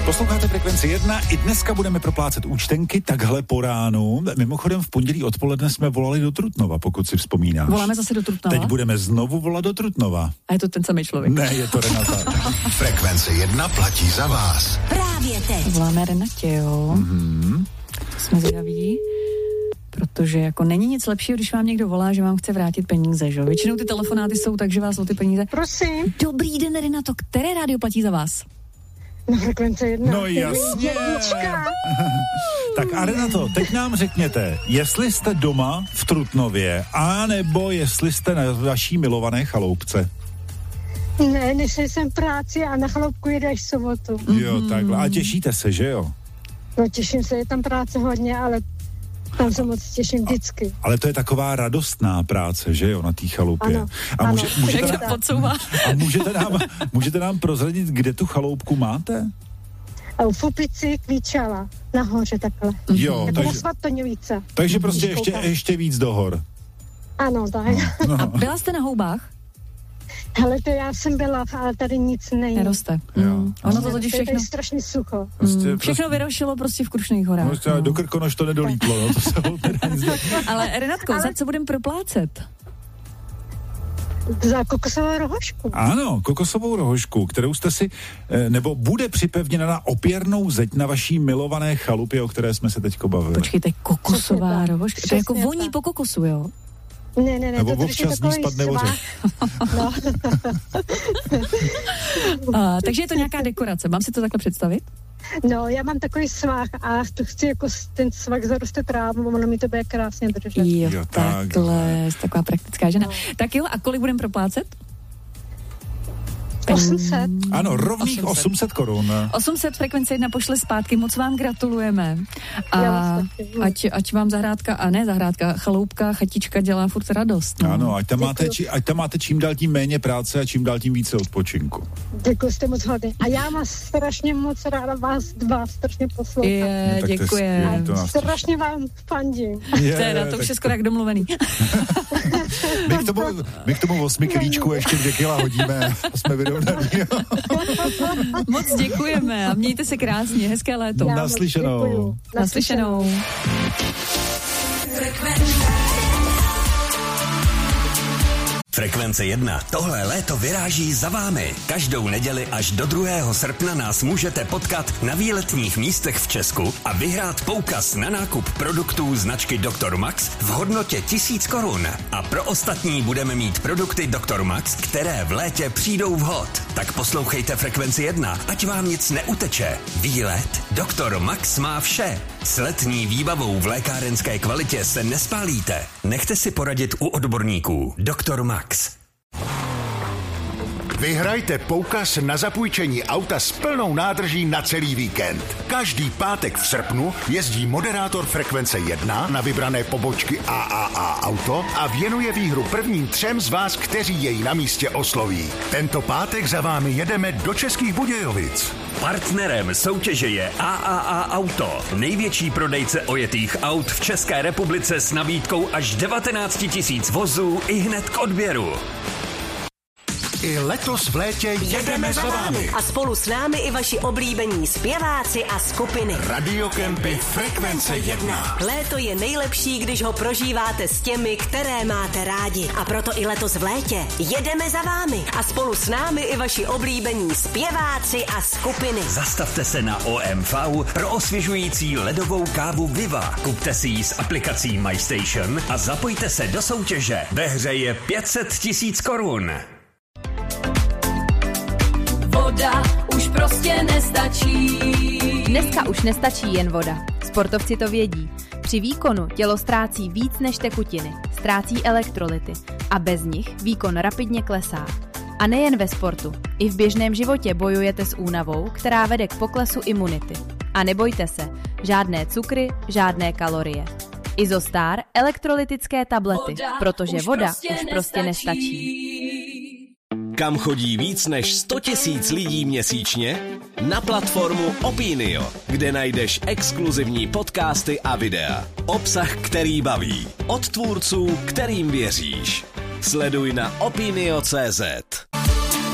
Posloucháte Frekvenci 1, i dneska budeme proplácet účtenky takhle po ránu. Mimochodem v pondělí odpoledne jsme volali do Trutnova, pokud si vzpomínáš. Voláme zase do Trutnova? Teď budeme znovu volat do Trutnova. A je to ten samý člověk? Ne, je to Renata. Frekvence 1 platí za vás. Právě teď. Voláme Renatě, jo. Jsme zvědaví. Protože jako není nic lepšího, když vám někdo volá, že vám chce vrátit peníze, že? Většinou ty telefonáty jsou tak, že vás o ty peníze... Prosím. Dobrý den, Renato, které rádio platí za vás? Na Frekvence 1. No jasně. Tak a Renato, teď nám řekněte, jestli jste doma v Trutnově, anebo jestli jste na vaší milované chaloupce. Ne, jsem práci a na chaloupku jede až v sobotu. Jo, takhle. A těšíte se, že jo? No těším se, je tam práce hodně, ale tam se moc těším vždycky. Ale to je taková radostná práce, že jo, na té chalupě. Ano, A můžete nám prozradit, kde tu chaloupku máte? A u Fupici Kvíčala, nahoře takhle. Jo, jako na Svatoňovice. Takže prostě ještě víc do hor. Ano, tak. A byla jste na houbách? Hele, to já jsem byla, ale tady nic není. Neroste. Ono to totiž všechno... To je strašně sucho. Všechno vyrošilo prostě v Krušných horách. Do Krkonoš to nedolítlo, no, to se Ale Renatko, za co budeme proplácet? Za kokosovou rohošku. Ano, kokosovou rohošku, kterou jste si, nebo bude připevněna na opěrnou zeď na vaší milované chalupě, o které jsme se teďko bavili. Počkejte, kokosová rohoška? To jako voní po kokosu, jo? Ne, nebo to občas ní spadne ořech. No. Takže je to nějaká dekorace, mám si to takhle představit? No, já mám takový svah a to chci jako ten svah zaroste trávu, ono mi to bude krásně držet. Jo, takhle, taková praktická žena. No. Tak jo, a kolik budeme proplácet? 800. Ano, rovných 800 korun. 800 Frekvence 1 pošle zpátky, moc vám gratulujeme. A ať vám chaloupka, chatička dělá furt radost. No. Ano, ať tam máte čím dál tím méně práce a čím dál tím více odpočinku. Děkuji, jste moc hodný. A já mám strašně moc ráda vás dva, strašně poslouchat. Děkuji. Strašně vám fandím. Teda, to už je skoro jak domluvený. my k tomu 8 kilíčku ještě 2 kila hodíme a jsme vyrovnaný. Moc děkujeme a mějte se krásně, hezké léto. Naslyšenou. Frekvence 1. Tohle léto vyráží za vámi. Každou neděli až do 2. srpna nás můžete potkat na výletních místech v Česku a vyhrát poukaz na nákup produktů značky Dr. Max v hodnotě 1000 korun. A pro ostatní budeme mít produkty Dr. Max, které v létě přijdou vhod. Tak poslouchejte Frekvenci 1, ať vám nic neuteče. Výlet Dr. Max má vše. S letní výbavou v lékárenské kvalitě se nespálíte. Nechte si poradit u odborníků. Dr. Max. Vyhrajte poukaz na zapůjčení auta s plnou nádrží na celý víkend. Každý pátek v srpnu jezdí moderátor Frekvence 1 na vybrané pobočky AAA Auto a věnuje výhru prvním 3 z vás, kteří jej na místě osloví. Tento pátek za vámi jedeme do Českých Budějovic. Partnerem soutěže je AAA Auto, největší prodejce ojetých aut v České republice s nabídkou až 19 000 vozů i hned k odběru. I letos v létě jedeme za vámi. A spolu s námi i vaši oblíbení zpěváci a skupiny. Radiokempy Frekvence 1. Léto je nejlepší, když ho prožíváte s těmi, které máte rádi. A proto i letos v létě jedeme za vámi. A spolu s námi i vaši oblíbení zpěváci a skupiny. Zastavte se na OMV pro osvěžující ledovou kávu Viva. Kupte si ji s aplikací MyStation a zapojte se do soutěže. Ve hře je 500 000 korun. Voda už prostě nestačí. Dneska už nestačí jen voda. Sportovci to vědí. Při výkonu tělo ztrácí víc než tekutiny, ztrácí elektrolyty a bez nich výkon rapidně klesá. A nejen ve sportu, i v běžném životě bojujete s únavou, která vede k poklesu imunity. A nebojte se, žádné cukry, žádné kalorie. Izostar elektrolytické tablety, protože voda už prostě nestačí. Kam chodí víc než 100 000 lidí měsíčně? Na platformu Opinio, kde najdeš exkluzivní podcasty a videa. Obsah, který baví. Od tvůrců, kterým věříš. Sleduj na opinio.cz.